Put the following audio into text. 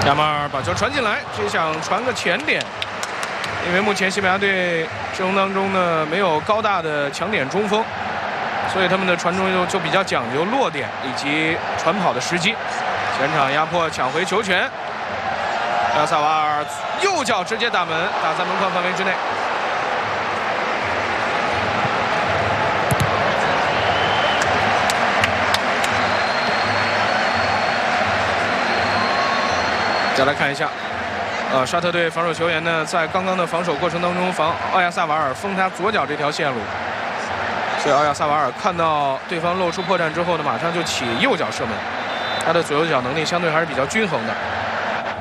亚马尔把球传进来，只想传个前点，因为目前西班牙队阵容当中呢没有高大的强点中锋，所以他们的传中就比较讲究落点以及传跑的时机。前场压迫抢回球权，亚萨瓦尔右脚直接打门，打在门框范围之内。 再来看一下，沙特队防守球员呢，在刚刚的防守过程当中，防奥亚萨瓦尔封他左脚这条线路，所以奥亚萨瓦尔看到对方露出破绽之后呢，马上就起右脚射门，他的左右脚能力相对还是比较均衡的。